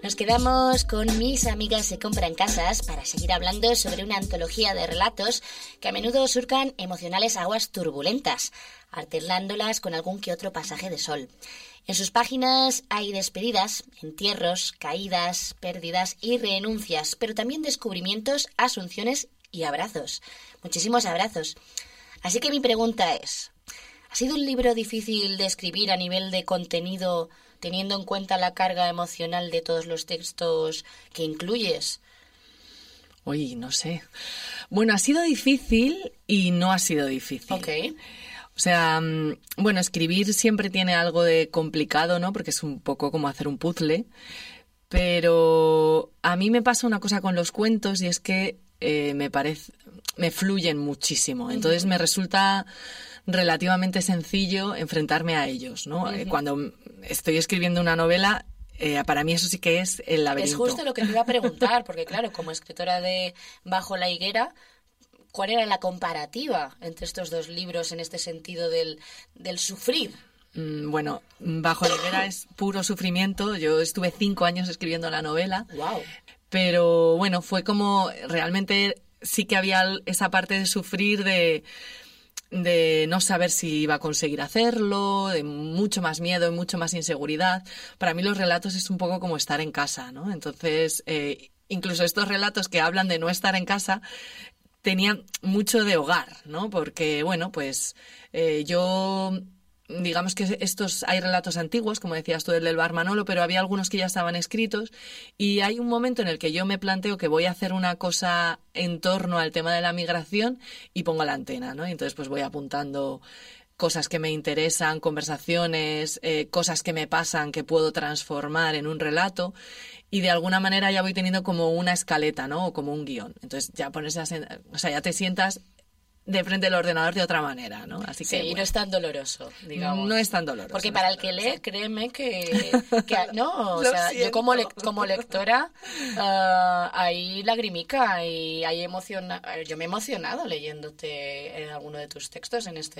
Nos quedamos con mis amigas de Compra en Casas para seguir hablando sobre una antología de relatos que a menudo surcan emocionales aguas turbulentas, alternándolas con algún que otro pasaje de sol. En sus páginas hay despedidas, entierros, caídas, pérdidas y renuncias, pero también descubrimientos, asunciones y abrazos. Muchísimos abrazos. Así que mi pregunta es, ¿ha sido un libro difícil de escribir a nivel de contenido, teniendo en cuenta la carga emocional de todos los textos que incluyes? Uy, no sé. Bueno, ha sido difícil y no ha sido difícil. Ok. O sea, bueno, escribir siempre tiene algo de complicado, ¿no? Porque es un poco como hacer un puzzle. Pero a mí me pasa una cosa con los cuentos y es que me fluyen muchísimo. Entonces me resulta relativamente sencillo enfrentarme a ellos, ¿no? Cuando estoy escribiendo una novela, para mí eso sí que es el laberinto. Es justo lo que te iba a preguntar, porque claro, como escritora de Bajo la higuera, ¿cuál era la comparativa entre estos dos libros en este sentido del sufrir? Bueno, Bajo la higuera es puro sufrimiento. Yo estuve 5 años escribiendo la novela. Wow. Pero bueno, fue como realmente sí que había esa parte de sufrir, de no saber si iba a conseguir hacerlo, de mucho más miedo y mucho más inseguridad. Para mí los relatos es un poco como estar en casa, ¿no? Entonces, incluso estos relatos que hablan de no estar en casa tenían mucho de hogar, ¿no? Porque, bueno, pues yo... Digamos que hay relatos antiguos, como decías tú, el del Bar Manolo, pero había algunos que ya estaban escritos y hay un momento en el que yo me planteo que voy a hacer una cosa en torno al tema de la migración y pongo la antena, ¿no? Y entonces pues voy apuntando cosas que me interesan, conversaciones, cosas que me pasan que puedo transformar en un relato y de alguna manera ya voy teniendo como una escaleta, ¿no? O como un guión. Entonces ya ya te sientas de frente al ordenador de otra manera, ¿no? Así que, sí, bueno, y no es tan doloroso, digamos. No es tan doloroso. Porque para el que lee, créeme que no, o sea, siento. yo como lectora, hay lagrimica y hay yo me he emocionado leyéndote en alguno de tus textos en este